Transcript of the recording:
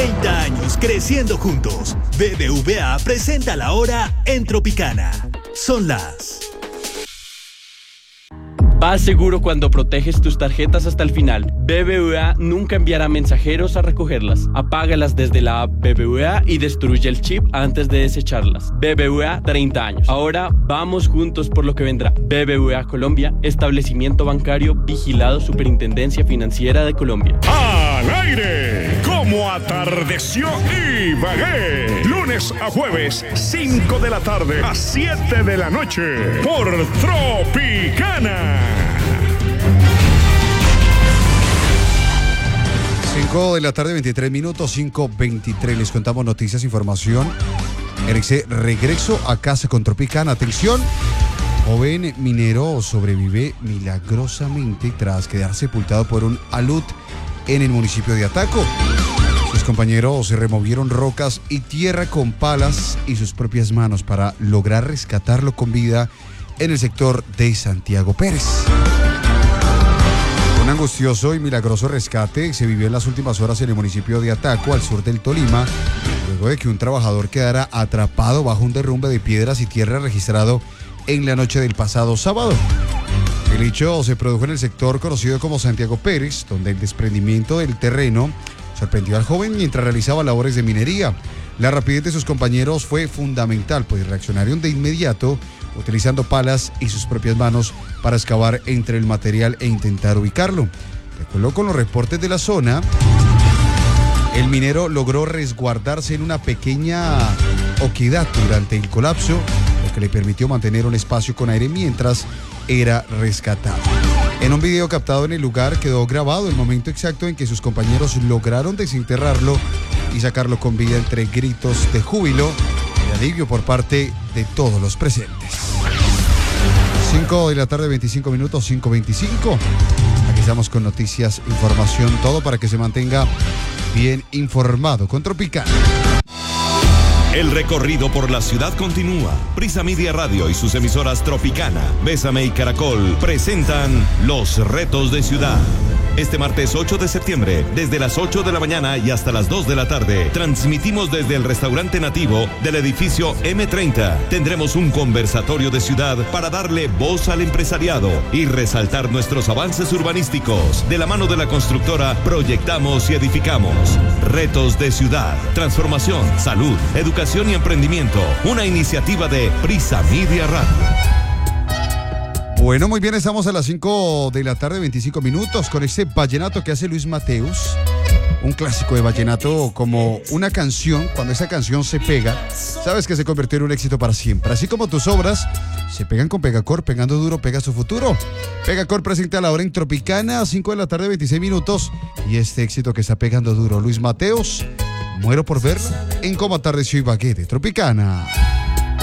30 años creciendo juntos. BBVA presenta la hora en Tropicana. Son las... Vas seguro cuando proteges tus tarjetas hasta el final. BBVA nunca enviará mensajeros a recogerlas. Apágalas desde la app BBVA y destruye el chip antes de desecharlas. BBVA 30 años. Ahora vamos juntos por lo que vendrá. BBVA Colombia, establecimiento bancario vigilado Superintendencia Financiera de Colombia. ¡Al aire! Como atardeció Ibagué. Lunes a jueves, 5 de la tarde a 7 de la noche. Por Tropicana. 5 de la tarde, 23 minutos, 5:23. Les contamos noticias, información. Regreso a casa con Tropicana. Atención, joven minero sobrevive milagrosamente tras quedar sepultado por un alud en el municipio de Ataco. Sus compañeros se removieron rocas y tierra con palas y sus propias manos para lograr rescatarlo con vida en el sector de Santiago Pérez. Un angustioso y milagroso rescate se vivió en las últimas horas en el municipio de Ataco, al sur del Tolima, luego de que un trabajador quedara atrapado bajo un derrumbe de piedras y tierra registrado en la noche del pasado sábado. El hecho se produjo en el sector conocido como Santiago Pérez, donde el desprendimiento del terreno sorprendió al joven mientras realizaba labores de minería. La rapidez de sus compañeros fue fundamental, pues reaccionaron de inmediato utilizando palas y sus propias manos para excavar entre el material e intentar ubicarlo. De acuerdo con los reportes de la zona, el minero logró resguardarse en una pequeña oquedad durante el colapso, lo que le permitió mantener un espacio con aire mientras era rescatado. En un video captado en el lugar quedó grabado el momento exacto en que sus compañeros lograron desenterrarlo y sacarlo con vida entre gritos de júbilo y alivio por parte de todos los presentes. 5 de la tarde, 25 minutos, 5:25. Aquí estamos con noticias, información, todo para que se mantenga bien informado con Tropicana. El recorrido por la ciudad continúa. Prisa Media Radio y sus emisoras Tropicana, Bésame y Caracol presentan Los Retos de Ciudad. Este martes 8 de septiembre, desde las 8 de la mañana y hasta las 2 de la tarde, transmitimos desde el restaurante nativo del edificio M30. Tendremos un conversatorio de ciudad para darle voz al empresariado y resaltar nuestros avances urbanísticos. De la mano de la constructora, proyectamos y edificamos. Retos de Ciudad, transformación, salud, educación y emprendimiento. Una iniciativa de Prisa Media Radio. Bueno, muy bien, estamos a las 5 de la tarde, 25 minutos, con este vallenato que hace Luis Mateus. Un clásico de vallenato, como una canción, cuando esa canción se pega, sabes que se convirtió en un éxito para siempre. Así como tus obras se pegan con Pegacor, pegando duro, pega su futuro. Pegacor presenta la hora en Tropicana, a 5 de la tarde, 26 minutos. Y este éxito que está pegando duro, Luis Mateus, muero por ver en Cómo atardeció Ibagué de Tropicana.